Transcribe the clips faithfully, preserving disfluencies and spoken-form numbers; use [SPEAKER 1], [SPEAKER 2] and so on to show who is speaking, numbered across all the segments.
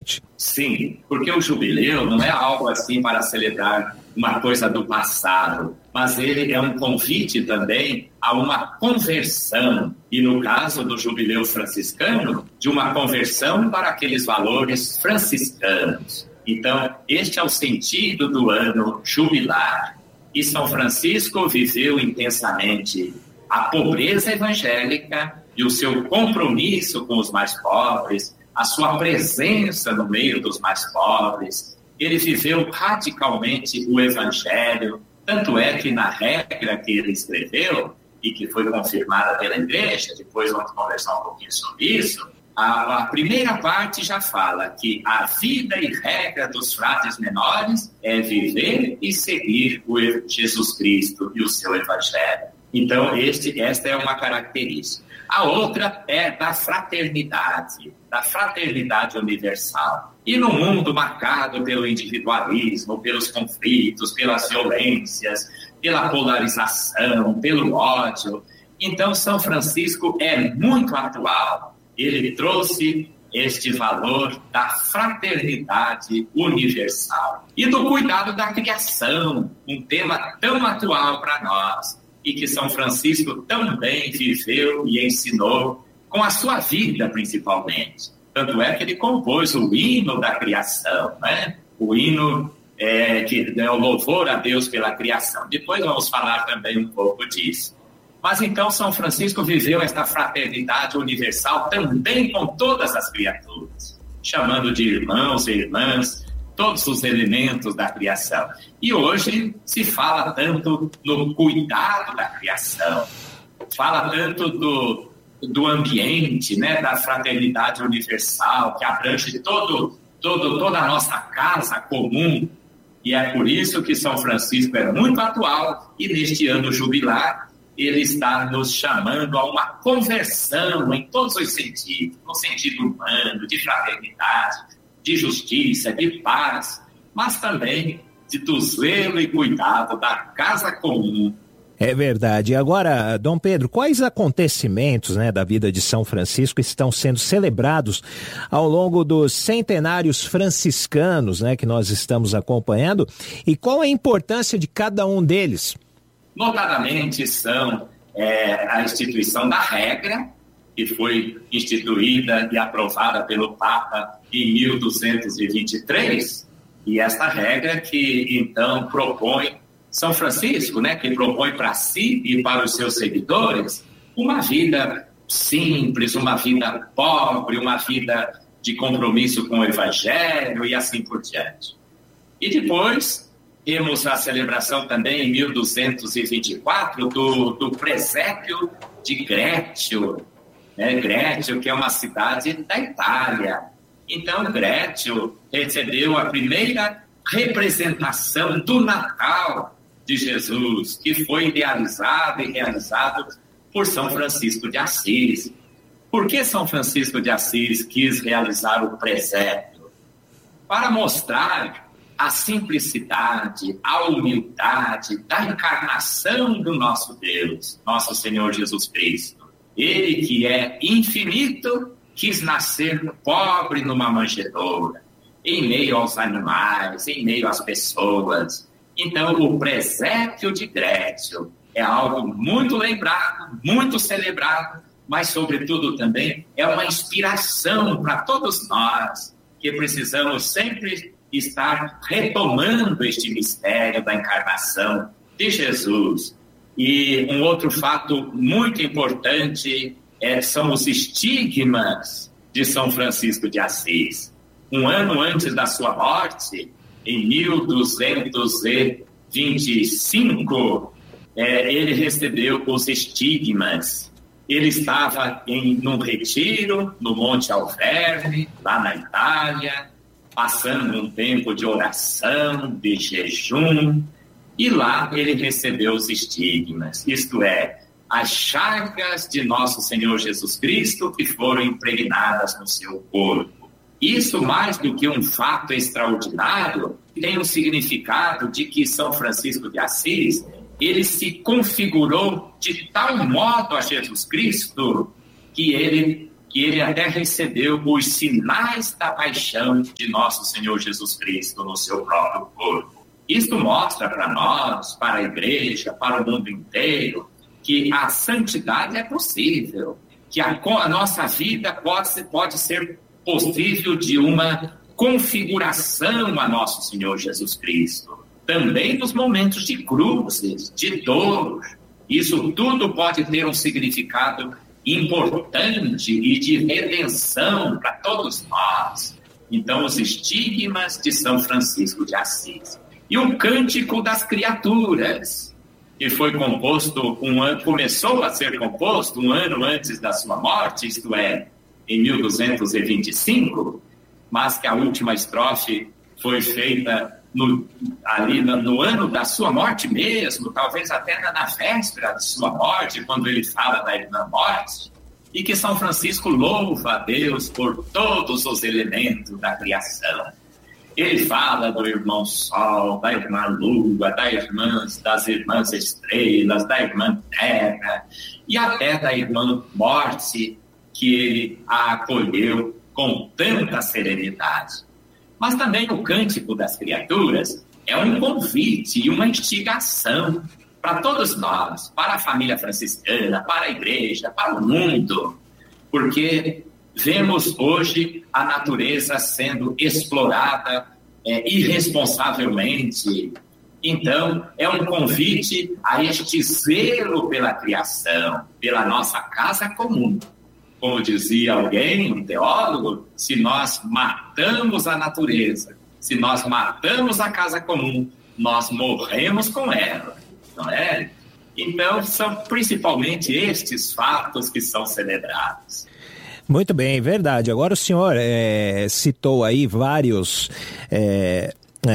[SPEAKER 1] presente.
[SPEAKER 2] Sim, porque o jubileu não é algo assim para celebrar uma coisa do passado, mas ele é um convite também a uma conversão, e no caso do jubileu franciscano, de uma conversão para aqueles valores franciscanos. Então, este é o sentido do ano jubilar. E São Francisco viveu intensamente a pobreza evangélica e o seu compromisso com os mais pobres, a sua presença no meio dos mais pobres. Ele viveu radicalmente o evangelho, tanto é que na regra que ele escreveu, e que foi confirmada pela igreja, depois vamos conversar um pouquinho sobre isso, a, a primeira parte já fala que a vida e regra dos frades menores é viver e seguir o Jesus Cristo e o seu evangelho. Então, este, esta é uma característica. A outra é da fraternidade, da fraternidade universal. E no mundo marcado pelo individualismo, pelos conflitos, pelas violências, pela polarização, pelo ódio, então São Francisco é muito atual. Ele trouxe este valor da fraternidade universal e do cuidado da criação, um tema tão atual para nós, e que São Francisco também viveu e ensinou com a sua vida, principalmente. Tanto é que ele compôs o hino da criação, né? O hino é, que é o louvor a Deus pela criação. Depois vamos falar também um pouco disso. Mas então São Francisco viveu esta fraternidade universal também com todas as criaturas, chamando de irmãos e irmãs todos os elementos da criação. E hoje se fala tanto no cuidado da criação, fala tanto do, do ambiente, né, da fraternidade universal, que abrange todo, todo, toda a nossa casa comum. E é por isso que São Francisco é muito atual, e neste ano jubilar, ele está nos chamando a uma conversão em todos os sentidos, no sentido humano, de fraternidade, de justiça, de paz, mas também de do zelo e cuidado da casa comum.
[SPEAKER 1] É verdade. Agora, Dom Pedro, quais acontecimentos, né, da vida de São Francisco estão sendo celebrados ao longo dos centenários franciscanos, né, que nós estamos acompanhando, e qual a importância de cada um deles?
[SPEAKER 2] Notadamente são é, a instituição da regra, que foi instituída e aprovada pelo Papa em mil duzentos e vinte e três, e esta regra que então propõe São Francisco, né, que propõe para si e para os seus seguidores uma vida simples, uma vida pobre, uma vida de compromisso com o Evangelho e assim por diante. E depois temos a celebração também em mil duzentos e vinte e quatro do, do presépio de Grécio, né? Grécio, que é uma cidade da Itália. Então, Grécio recebeu a primeira representação do Natal de Jesus, que foi idealizado e realizado por São Francisco de Assis. Por que São Francisco de Assis quis realizar o presépio? Para mostrar a simplicidade, a humildade da encarnação do nosso Deus, nosso Senhor Jesus Cristo. Ele que é infinito, quis nascer pobre numa manjedoura, em meio aos animais, em meio às pessoas. Então, o presépio de Grécio é algo muito lembrado, muito celebrado, mas, sobretudo, também é uma inspiração para todos nós, que precisamos sempre estar retomando este mistério da encarnação de Jesus. E um outro fato muito importante é, são os estigmas de São Francisco de Assis. Um ano antes da sua morte, em mil duzentos e vinte e cinco, é, ele recebeu os estigmas. Ele estava em num retiro no Monte Alverne, lá na Itália, passando um tempo de oração, de jejum, e lá ele recebeu os estigmas, isto é, as chagas de nosso Senhor Jesus Cristo que foram impregnadas no seu corpo. Isso, mais do que um fato extraordinário, tem um significado de que São Francisco de Assis, ele se configurou de tal modo a Jesus Cristo que ele que ele até recebeu os sinais da paixão de nosso Senhor Jesus Cristo no seu próprio corpo. Isto mostra para nós, para a igreja, para o mundo inteiro, que a santidade é possível, que a, a nossa vida pode, pode ser possível de uma configuração a nosso Senhor Jesus Cristo. Também nos momentos de cruzes, de dor. Isso tudo pode ter um significado importante e de redenção para todos nós. Então, os estigmas de São Francisco de Assis. E o Cântico das Criaturas, que foi composto um ano, começou a ser composto um ano antes da sua morte, isto é, em mil duzentos e vinte e cinco, mas que a última estrofe foi feita no, ali no, no ano da sua morte mesmo, talvez até na, na véspera de sua morte, quando ele fala da irmã morte, e que São Francisco louva a Deus por todos os elementos da criação. Ele fala do irmão Sol, da irmã Lua, da irmãs, das irmãs Estrelas, da irmã Terra, e até da irmã Morte, que ele a acolheu com tanta serenidade. Mas também o Cântico das Criaturas é um convite e uma instigação para todos nós, para a família franciscana, para a igreja, para o mundo, porque vemos hoje a natureza sendo explorada é, irresponsavelmente. Então, é um convite a este zelo pela criação, pela nossa casa comum. Como dizia alguém, um teólogo, se nós matamos a natureza, se nós matamos a casa comum, nós morremos com ela, não é? Então, são principalmente estes fatos que são celebrados.
[SPEAKER 1] Muito bem, verdade. Agora o senhor é, citou aí vários... É...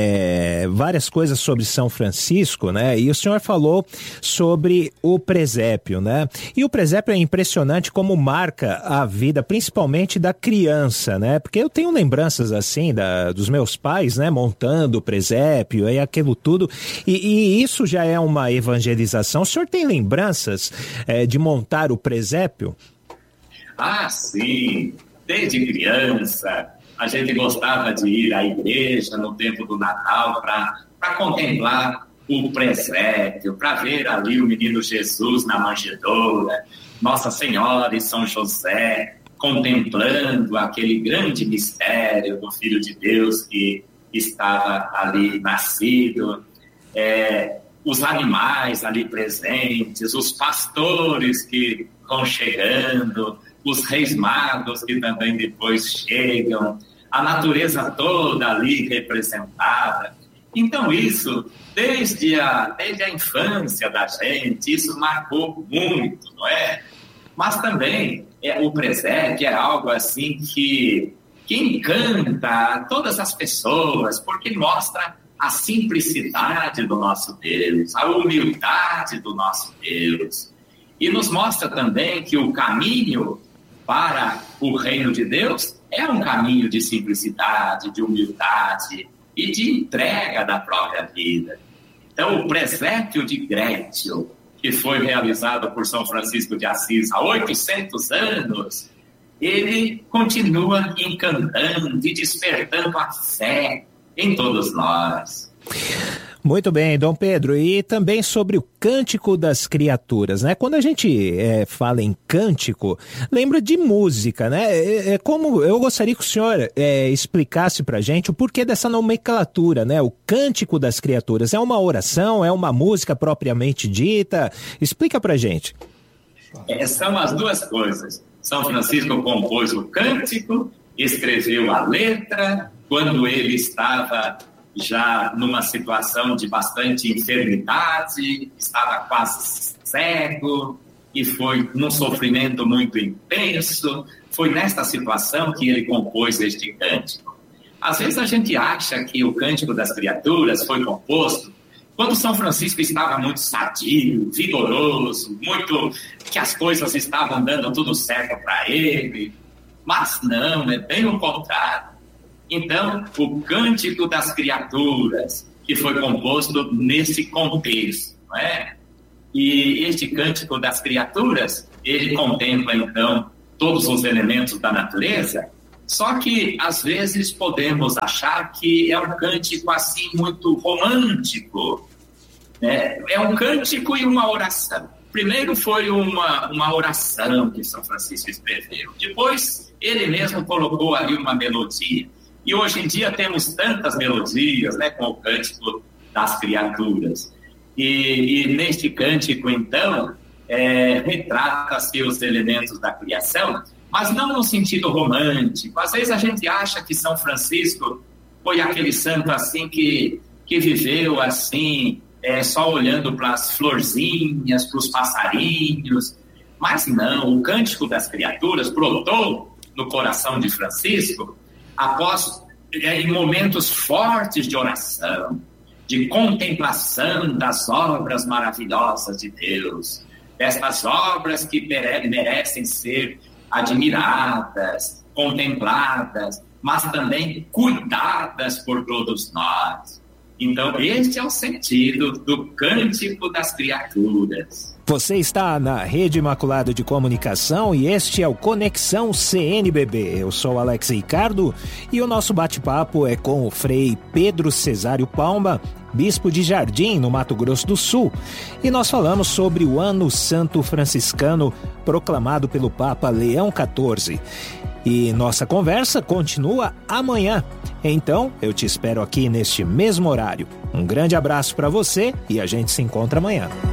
[SPEAKER 1] É, várias coisas sobre São Francisco, né? E o senhor falou sobre o presépio, né? E o presépio é impressionante como marca a vida, principalmente da criança, né? Porque eu tenho lembranças assim da, dos meus pais, né? Montando o presépio e aquilo tudo. E, e isso já é uma evangelização. O senhor tem lembranças é, de montar o presépio?
[SPEAKER 2] Ah, sim. Desde criança a gente gostava de ir à igreja no tempo do Natal para contemplar o presépio, para ver ali o menino Jesus na manjedoura, Nossa Senhora e São José contemplando aquele grande mistério do Filho de Deus que estava ali nascido, é, os animais ali presentes, os pastores que vão chegando, os reis magos que também depois chegam, a natureza toda ali representada. Então isso, desde a, desde a infância da gente, isso marcou muito, não é? Mas também é, o presépio é algo assim que, que encanta todas as pessoas, porque mostra a simplicidade do nosso Deus, a humildade do nosso Deus. E nos mostra também que o caminho para o reino de Deus é um caminho de simplicidade, de humildade e de entrega da própria vida. Então, o presépio de Grétio, que foi realizado por São Francisco de Assis há oitocentos anos, ele continua encantando e despertando a fé em todos nós.
[SPEAKER 1] Muito bem, Dom Pedro, e também sobre o Cântico das Criaturas, né? Quando a gente é, fala em cântico, lembra de música, né? É, é como eu gostaria que o senhor é, explicasse pra gente o porquê dessa nomenclatura, né? O Cântico das Criaturas é uma oração, é uma música propriamente dita? Explica pra gente.
[SPEAKER 2] É, são as duas coisas. São Francisco compôs o cântico, escreveu a letra, quando ele estava já numa situação de bastante enfermidade, estava quase cego e foi num sofrimento muito intenso. Foi nesta situação que ele compôs este cântico. Às vezes a gente acha que o Cântico das Criaturas foi composto quando São Francisco estava muito sadio, vigoroso, muito que as coisas estavam dando tudo certo para ele. Mas não, é bem o contrário. Então, o Cântico das Criaturas, que foi composto nesse contexto, não é? E este Cântico das Criaturas, ele contempla, então, todos os elementos da natureza, só que às vezes podemos achar que é um cântico assim muito romântico, né? É um cântico e uma oração. Primeiro foi uma, uma oração que São Francisco escreveu, depois ele mesmo colocou ali uma melodia. E hoje em dia temos tantas melodias, né, com o cântico das criaturas. E, e neste cântico, então, é, retrata-se os elementos da criação, mas não no sentido romântico. Às vezes a gente acha que São Francisco foi aquele santo assim que, que viveu assim, é, só olhando para as florzinhas, para os passarinhos. Mas não, o Cântico das Criaturas brotou no coração de Francisco após, é, em momentos fortes de oração, de contemplação das obras maravilhosas de Deus, dessas obras que merecem ser admiradas, contempladas, mas também cuidadas por todos nós. Então, este é o sentido do Cântico das Criaturas.
[SPEAKER 1] Você está na Rede Imaculada de Comunicação e este é o Conexão C N B B. Eu sou Alex Ricardo e o nosso bate-papo é com o Frei Pedro Cesário Palma, bispo de Jardim, no Mato Grosso do Sul. E nós falamos sobre o Ano Santo Franciscano proclamado pelo Papa Leão quatorze. E nossa conversa continua amanhã. Então, eu te espero aqui neste mesmo horário. Um grande abraço para você e a gente se encontra amanhã.